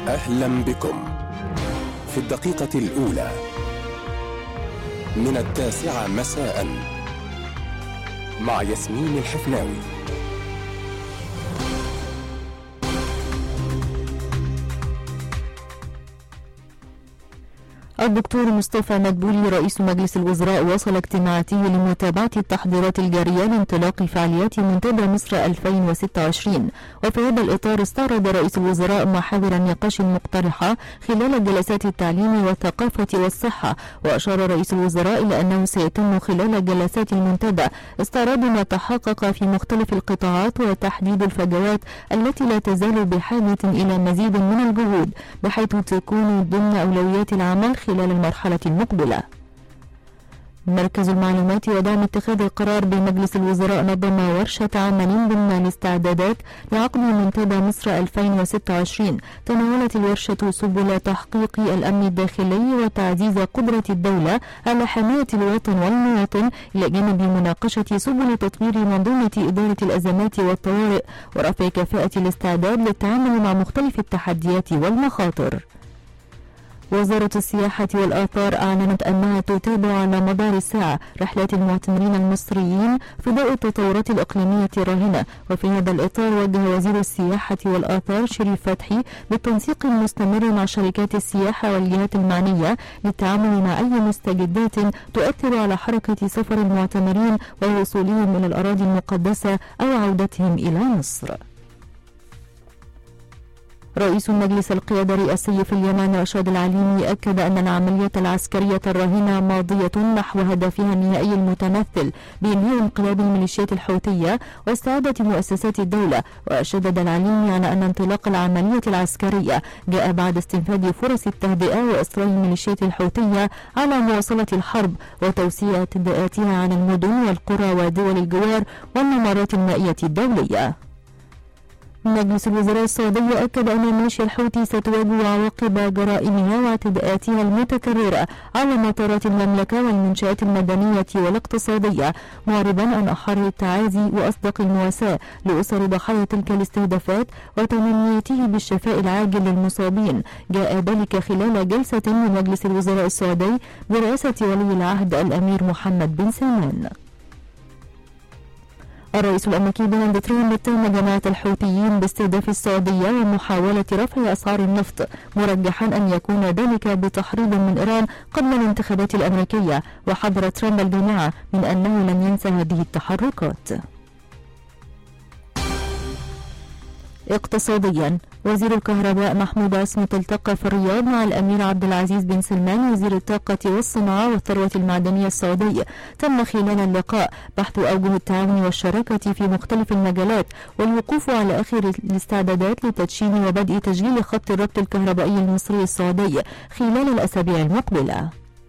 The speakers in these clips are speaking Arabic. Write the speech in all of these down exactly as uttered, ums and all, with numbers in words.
أهلا بكم في الدقيقة الأولى من التاسعة مساء مع ياسمين الحفناوي. الدكتور مصطفى مدبولي رئيس مجلس الوزراء وصل اجتماعاته لمتابعة التحضيرات الجارية لانطلاق فعاليات منتدى مصر ألفين وستة وعشرين، وفي هذا الإطار استعرض رئيس الوزراء محاور النقاش المقترحة خلال جلسات التعليم والثقافة والصحة. وأشار رئيس الوزراء إلى أنه سيتم خلال جلسات المنتدى استعراض ما تحقق في مختلف القطاعات وتحديد الفجوات التي لا تزال بحاجة إلى مزيد من الجهود، بحيث تكون ضمن أولويات العمل خلال المرحلة المقبلة. مركز المعلومات ودعم اتخاذ القرار بمجلس الوزراء نظم ورشة عمل ضمن الاستعدادات لعقد منتدى مصر ألفين وستة وعشرين. تناولت الورشة سبل تحقيق الأمن الداخلي وتعزيز قدرة الدولة على حماية الوطن والمواطن، إلى جانب مناقشة سبل تطوير منظومة إدارة الأزمات والطوارئ ورفع كفاءة الاستعداد للتعامل مع مختلف التحديات والمخاطر. وزارة السياحة والآثار أعلنت أنها تتابع على مدار الساعة رحلات المعتمرين المصريين في ضوء التطورات الإقليمية الراهنة. وفي هذا الإطار وجه وزير السياحة والآثار شريف فتحي بالتنسيق المستمر مع شركات السياحة والجهات المعنية للتعامل مع أي مستجدات تؤثر على حركة سفر المعتمرين ووصولهم إلى الأراضي المقدسة أو عودتهم إلى مصر. رئيس مجلس القيادة الرئاسي في اليمن رشاد العليمي أكد أن العملية العسكرية الراهنة ماضية نحو هدفها النهائي المتمثل بإنهاء انقلاب الميليشيات الحوثية واستعادة مؤسسات الدولة. وشدد العليمي على أن انطلاق العملية العسكرية جاء بعد استنفاذ فرص التهدئة وإصرار الميليشيات الحوثية على مواصلة الحرب وتوسيع اعتداءاتها على المدن والقرى ودول الجوار والممرات المائية الدولية. مجلس الوزراء السعودي أكد أن الميليشيا الحوثي ستواجه عواقب جرائمها واعتداءاتها المتكررة على مطارات المملكة والمنشآت المدنية والاقتصادية، معربا عن أحر التعازي وأصدق المواساة لأسر ضحايا تلك الاستهدافات وتمنياته بالشفاء العاجل للمصابين. جاء ذلك خلال جلسة من مجلس الوزراء السعودي برئاسة ولي العهد الأمير محمد بن سلمان. الرئيس الأمريكي دونالد ترامب اتهم جماعة الحوثيين باستهداف السعودية ومحاولة رفع أسعار النفط، مرجحا أن يكون ذلك بتحريض من إيران قبل الانتخابات الأمريكية. وحذر ترامب الجماعة من أنه لن ينسى هذه التحركات. اقتصاديا، وزير الكهرباء محمود عصمت التقى في الرياض مع الأمير عبد العزيز بن سلمان وزير الطاقة والصناعة والثروة المعدنية السعودي. تم خلال اللقاء بحث أوجه التعاون والشراكة في مختلف المجالات والوقوف على آخر الاستعدادات لتدشين وبدء تشغيل خط الربط الكهربائي المصري السعودي خلال الأسابيع المقبلة.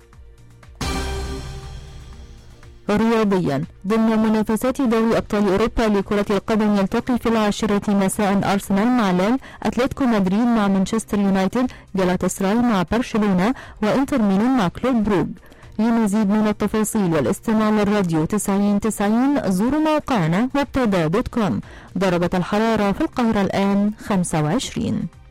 رياضيا، ضمن منافسات دوري أبطال أوروبا لكرة القدم يلتقي في العاشرة مساء أرسنال مع ليل، أتلتيكو مدريد مع مانشستر يونايتد، جالاتاسراي مع برشلونة، وإنتر ميلان مع كلوب بروغ. لمزيد من التفاصيل والاستماع للراديو تسعين تسعين زوروا موقعنا مبتدا دوت كوم. درجة الحرارة في القاهرة الآن خمسة وعشرين.